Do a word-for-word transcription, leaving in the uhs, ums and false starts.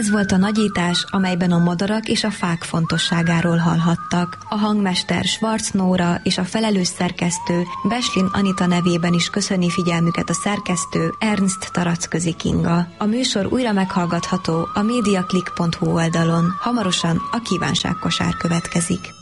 Ez volt a nagyítás, amelyben a madarak és a fák fontosságáról hallhattak. A hangmester Schwarz Nóra és a felelős szerkesztő Beslin Anita nevében is köszöni figyelmüket a szerkesztő Ernst Taracközi Kinga. A műsor újra meghallgatható a mediaclick pont hu oldalon. Hamarosan a kívánságkosár következik.